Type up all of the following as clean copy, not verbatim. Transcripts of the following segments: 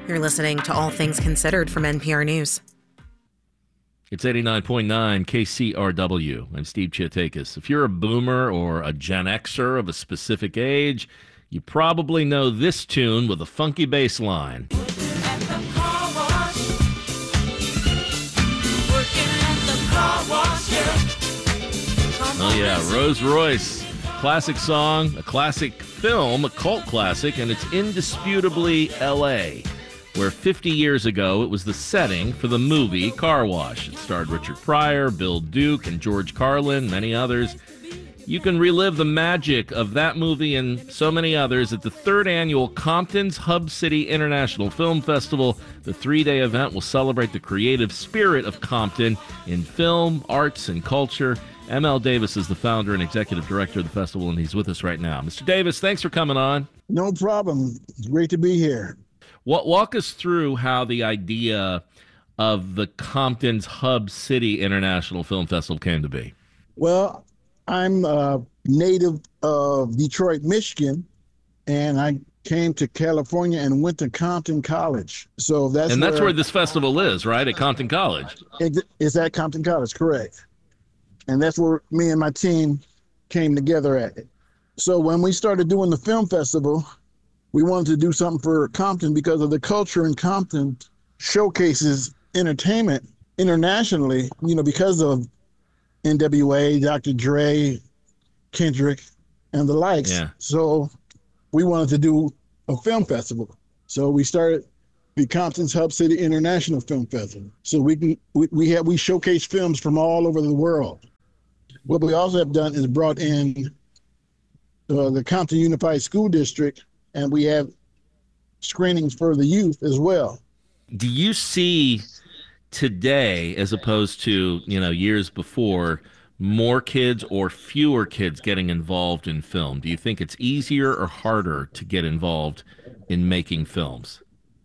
You're listening to All Things Considered from NPR News. It's 89.9 KCRW. I'm Steve Chiatakis. If you're a boomer or a Gen Xer of a specific age, you probably know this tune with a funky bass line. Oh yeah, Rose Royce. Classic song, a classic film, a cult classic, and it's indisputably L.A., where 50 years ago it was the setting for the movie Car Wash. It starred Richard Pryor, Bill Duke, and George Carlin, many others. You can relive the magic of that movie and so many others at the 3rd annual Compton's Hub City International Film Festival. The 3-day event will celebrate the creative spirit of Compton in film, arts, and culture. M.L. Davis is the founder and executive director of the festival, and he's with us right now. Mr. Davis, thanks for coming on. No problem. It's great to be here. Walk us through how the idea of the Compton's Hub City International Film Festival came to be. Well, I'm a native of Detroit, Michigan, and I came to California and went to Compton College. So that's where this festival is, right? At Compton College. It's at Compton College, correct. And that's where me and my team came together at it. So when we started doing the film festival, we wanted to do something for Compton because of the culture in Compton showcases entertainment internationally, because of NWA, Dr. Dre, Kendrick, and the likes. Yeah. So we wanted to do a film festival. So we started the Compton's Hub City International Film Festival. So we showcase films from all over the world. What we also have done is brought in the Compton Unified School District, and we have screenings for the youth as well. Do you see today, as opposed to, years before, more kids or fewer kids getting involved in film? Do you think it's easier or harder to get involved in making films?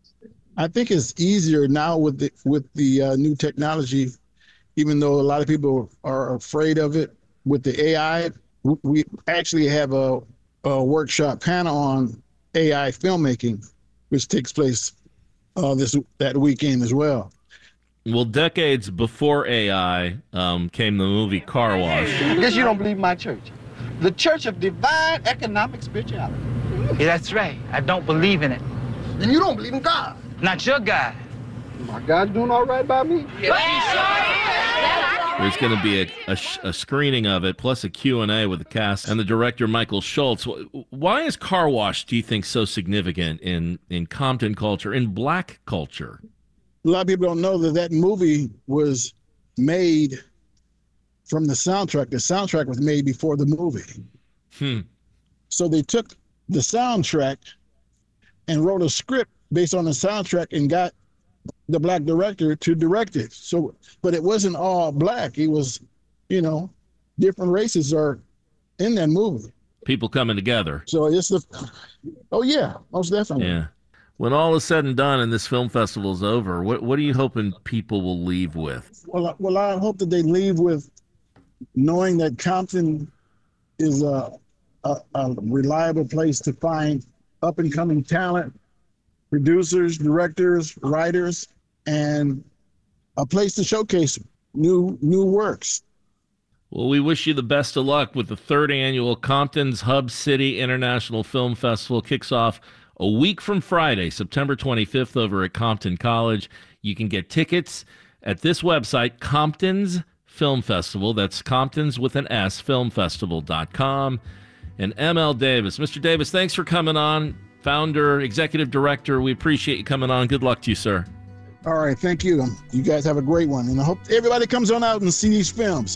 I think it's easier now with the new technology, even though a lot of people are afraid of it. With the AI, we actually have a workshop panel on AI filmmaking, which takes place that weekend as well. Well, decades before AI came the movie Car Wash. I guess you don't believe my church. The Church of Divine Economic Spirituality. Yeah, that's right. I don't believe in it. And you don't believe in God. Not your God. My God's doing all right by me? There's going to be a screening of it, plus a Q&A with the cast and the director, Michael Schultz. Why is Car Wash, do you think, so significant in Compton culture, in black culture? A lot of people don't know that movie was made from the soundtrack. The soundtrack was made before the movie. So they took the soundtrack and wrote a script based on the soundtrack and got the black director to direct it. So, but it wasn't all black. It was, different races are in that movie. People coming together. So it's oh yeah, most definitely. Yeah. When all is said and done and this film festival is over, what are you hoping people will leave with? Well, I hope that they leave with knowing that Compton is a reliable place to find up and coming talent, producers, directors, writers, and a place to showcase new works. Well, we wish you the best of luck with the 3rd annual Compton's Hub City International Film Festival. Kicks off a week from Friday, September 25th, over at Compton College. You can get tickets at this website, Compton's Film Festival. That's Compton's with an S, filmfestival.com. And M.L. Davis. Mr. Davis, thanks for coming on. Founder, executive director, we appreciate you coming on. Good luck to you, sir. All right, thank you. You guys have a great one, and I hope everybody comes on out and see these films.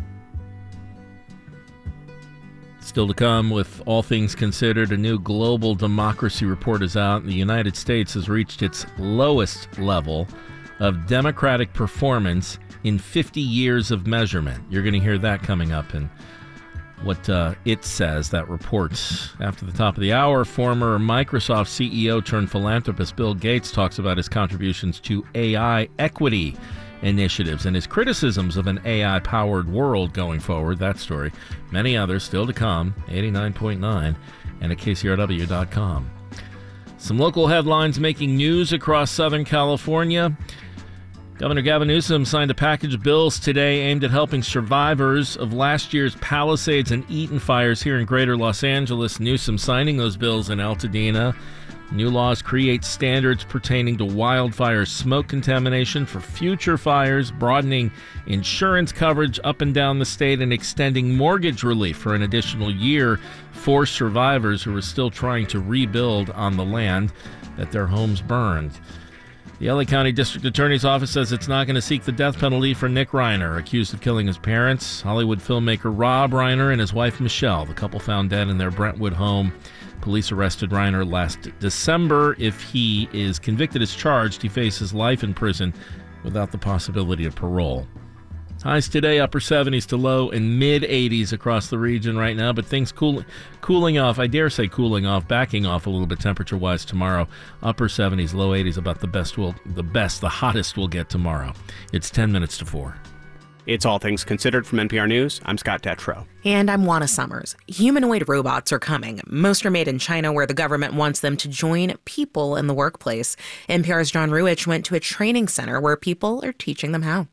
Still to come with All Things Considered, a new global democracy report is out. The United States has reached its lowest level of democratic performance in 50 years of measurement. You're going to hear that coming up and what it says, that report. After the top of the hour, former Microsoft CEO turned philanthropist Bill Gates talks about his contributions to AI equity initiatives and his criticisms of an AI-powered world going forward. That story. Many others still to come. 89.9 and at KCRW.com. Some local headlines making news across Southern California. Governor Gavin Newsom signed a package of bills today aimed at helping survivors of last year's Palisades and Eaton fires here in greater Los Angeles. Newsom signing those bills in Altadena. New laws create standards pertaining to wildfire smoke contamination for future fires, broadening insurance coverage up and down the state, and extending mortgage relief for an additional year for survivors who are still trying to rebuild on the land that their homes burned. The LA County District Attorney's Office says it's not going to seek the death penalty for Nick Reiner, accused of killing his parents. Hollywood filmmaker Rob Reiner and his wife Michelle, the couple found dead in their Brentwood home. Police arrested Reiner last December. If he is convicted as charged, he faces life in prison without the possibility of parole. Highs today, upper 70s to low and mid 80s across the region right now, but things cooling off. I dare say cooling off, backing off a little bit temperature-wise tomorrow. Upper 70s, low 80s, about the hottest we'll get tomorrow. It's 10 minutes to 4. It's All Things Considered from NPR News. I'm Scott Detrow. And I'm Juana Summers. Humanoid robots are coming. Most are made in China, where the government wants them to join people in the workplace. NPR's John Ruich went to a training center where people are teaching them how.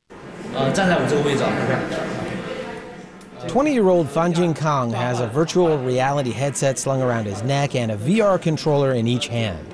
20-year-old Fan Jingkang has a virtual reality headset slung around his neck and a VR controller in each hand.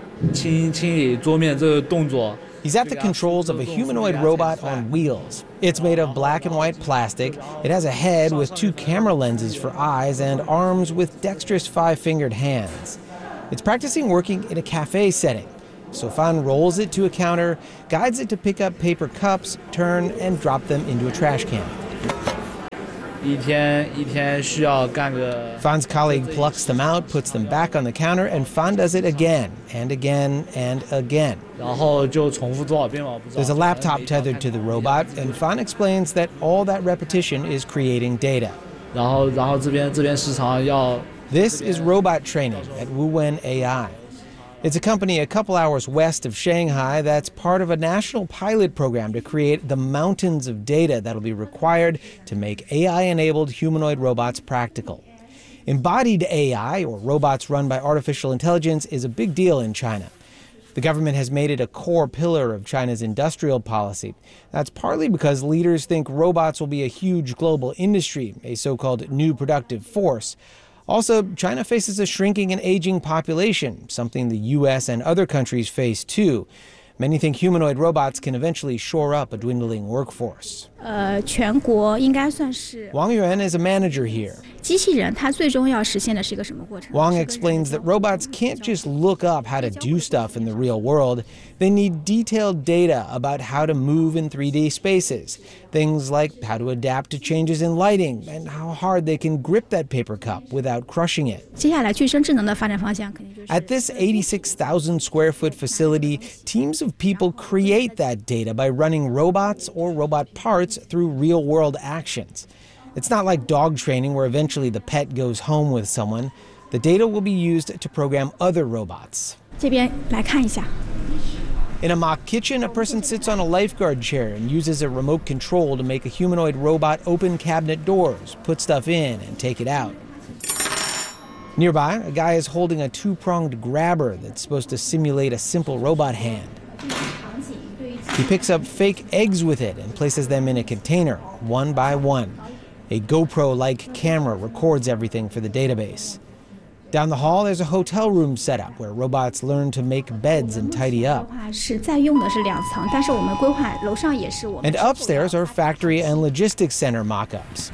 He's at the controls of a humanoid robot on wheels. It's made of black and white plastic. It has a head with 2 camera lenses for eyes and arms with dexterous 5-fingered hands. It's practicing working in a cafe setting. So Fan rolls it to a counter, guides it to pick up paper cups, turn, and drop them into a trash can. Fan's colleague plucks them out, puts them back on the counter, and Fan does it again and again and again. There's a laptop tethered to the robot, and Fan explains that all that repetition is creating data. This is robot training at Wuwen AI. It's a company a couple hours west of Shanghai that's part of a national pilot program to create the mountains of data that'll be required to make AI-enabled humanoid robots practical. Embodied AI, or robots run by artificial intelligence, is a big deal in China. The government has made it a core pillar of China's industrial policy. That's partly because leaders think robots will be a huge global industry, a so-called new productive force. Also, China faces a shrinking and aging population, something the U.S. and other countries face too. Many think humanoid robots can eventually shore up a dwindling workforce. Wang Yuan is a manager here. Wang explains that robots can't just look up how to do stuff in the real world. They need detailed data about how to move in 3D spaces. Things like how to adapt to changes in lighting and how hard they can grip that paper cup without crushing it. At this 86,000 square foot facility, teams of people create that data by running robots or robot parts through real-world actions. It's not like dog training where eventually the pet goes home with someone. The data will be used to program other robots. In a mock kitchen, a person sits on a lifeguard chair and uses a remote control to make a humanoid robot open cabinet doors, put stuff in, and take it out. Nearby, a guy is holding a 2-pronged grabber that's supposed to simulate a simple robot hand. He picks up fake eggs with it and places them in a container, one by one. A GoPro-like camera records everything for the database. Down the hall, there's a hotel room setup where robots learn to make beds and tidy up. And upstairs are factory and logistics center mock-ups.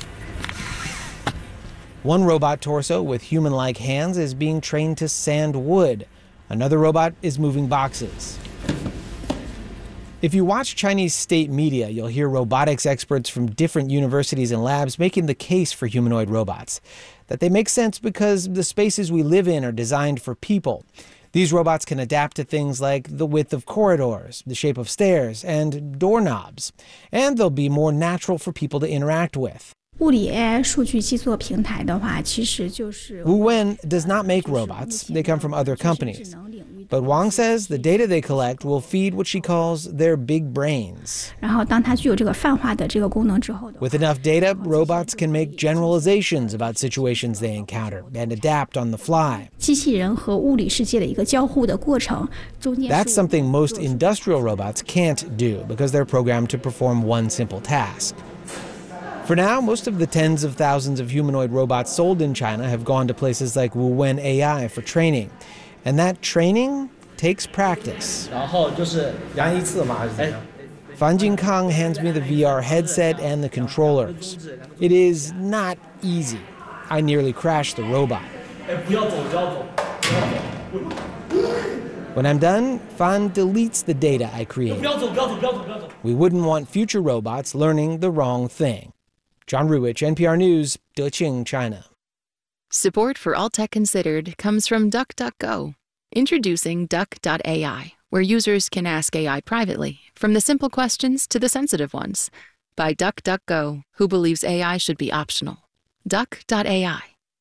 One robot torso with human-like hands is being trained to sand wood. Another robot is moving boxes. If you watch Chinese state media, you'll hear robotics experts from different universities and labs making the case for humanoid robots. That they make sense because the spaces we live in are designed for people. These robots can adapt to things like the width of corridors, the shape of stairs, and doorknobs. And they'll be more natural for people to interact with. Wuwen does not make robots. They come from other companies. But Wang says the data they collect will feed what she calls their big brains. 然后当它具有这个泛化的这个功能之后， With enough data, robots can make generalizations about situations they encounter and adapt on the fly. 机器人和物理世界的一个交互的过程中间。 That's something most industrial robots can't do because they're programmed to perform one simple task. For now, most of the tens of thousands of humanoid robots sold in China have gone to places like Wuwen AI for training. And that training takes practice. Fan Jingkang hands me the VR headset and the controllers. It is not easy. I nearly crashed the robot. When I'm done, Fan deletes the data I created. We wouldn't want future robots learning the wrong thing. John Ruwich, NPR News, Deqing, China. Support for All Tech Considered comes from DuckDuckGo. Introducing Duck.ai, where users can ask AI privately, from the simple questions to the sensitive ones. By DuckDuckGo, who believes AI should be optional. Duck.ai.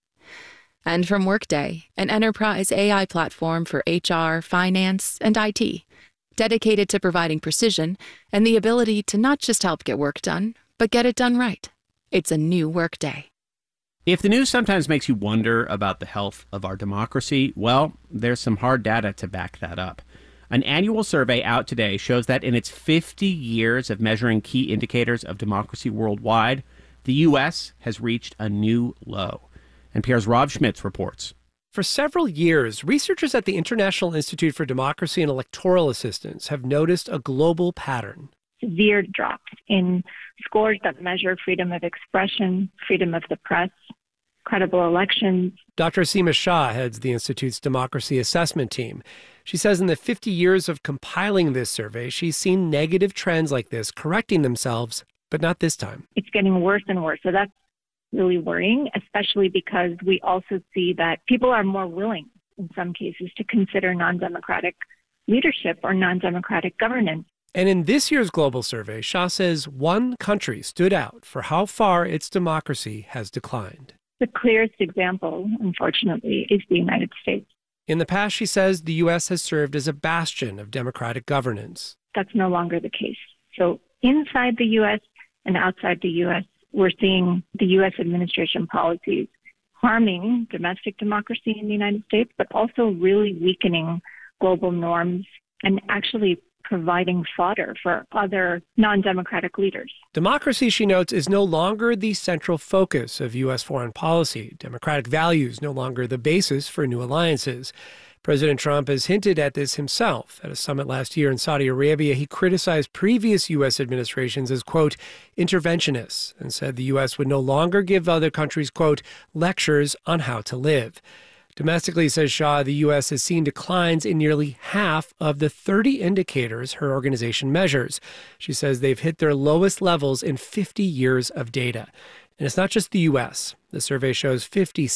And from Workday, an enterprise AI platform for HR, finance, and IT, dedicated to providing precision and the ability to not just help get work done, but get it done right. It's a new Workday. If the news sometimes makes you wonder about the health of our democracy, well, there's some hard data to back that up. An annual survey out today shows that in its 50 years of measuring key indicators of democracy worldwide, the U.S. has reached a new low. NPR's Rob Schmitz reports. For several years, researchers at the International Institute for Democracy and Electoral Assistance have noticed a global pattern. Severe drops in scores that measure freedom of expression, freedom of the press, credible elections. Dr. Seema Shah heads the Institute's democracy assessment team. She says in the 50 years of compiling this survey, she's seen negative trends like this correcting themselves, but not this time. It's getting worse and worse. So that's really worrying, especially because we also see that people are more willing, in some cases, to consider non-democratic leadership or non-democratic governance. And in this year's global survey, Shah says one country stood out for how far its democracy has declined. The clearest example, unfortunately, is the United States. In the past, she says, the U.S. has served as a bastion of democratic governance. That's no longer the case. So inside the U.S. and outside the U.S., we're seeing the U.S. administration policies harming domestic democracy in the United States, but also really weakening global norms and actually providing fodder for other non-democratic leaders. Democracy, she notes, is no longer the central focus of U.S. foreign policy. Democratic values no longer the basis for new alliances. President Trump has hinted at this himself. At a summit last year in Saudi Arabia, he criticized previous U.S. administrations as, quote, interventionists, and said the U.S. would no longer give other countries, quote, lectures on how to live. Domestically, says Shah, the U.S. has seen declines in nearly half of the 30 indicators her organization measures. She says they've hit their lowest levels in 50 years of data. And it's not just the U.S. The survey shows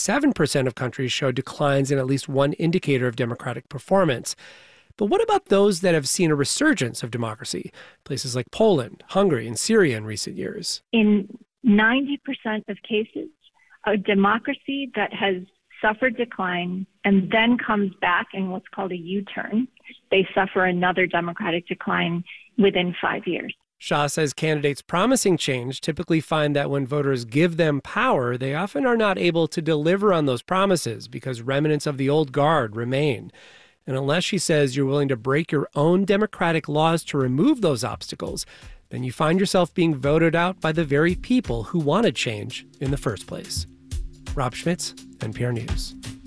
57% of countries show declines in at least one indicator of democratic performance. But what about those that have seen a resurgence of democracy? Places like Poland, Hungary, and Syria in recent years. In 90% of cases, a democracy that has suffered decline and then comes back in what's called a U-turn, they suffer another democratic decline within 5 years. Shah says candidates promising change typically find that when voters give them power, they often are not able to deliver on those promises because remnants of the old guard remain. And unless, she says, you're willing to break your own democratic laws to remove those obstacles, then you find yourself being voted out by the very people who wanted change in the first place. Rob Schmitz, NPR News.